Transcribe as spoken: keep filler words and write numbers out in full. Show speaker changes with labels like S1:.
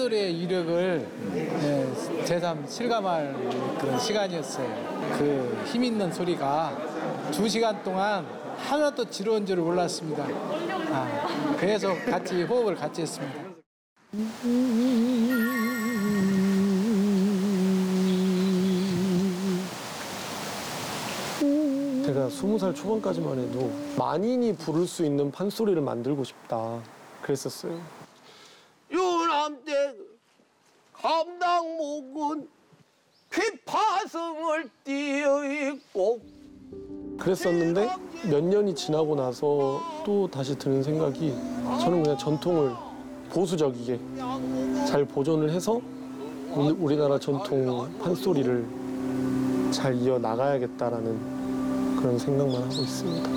S1: 판소리의 위력을 예, 새삼 실감할 그런 시간이었어요. 그 힘 있는 소리가 두 시간 동안 하나도 지루한 줄 몰랐습니다. 아, 그래서 같이 호흡을 같이 했습니다.
S2: 제가 스무 살 초반까지만 해도 만인이 부를 수 있는 판소리를 만들고 싶다 그랬었어요.
S3: 유남대 감당목은 피파성을 띄어있고
S2: 그랬었는데 몇 년이 지나고 나서 또 다시 드는 생각이 저는 그냥 전통을 보수적이게 잘 보존을 해서 우리- 우리나라 전통 판소리를 잘 이어나가야겠다라는 그런 생각만 하고 있습니다.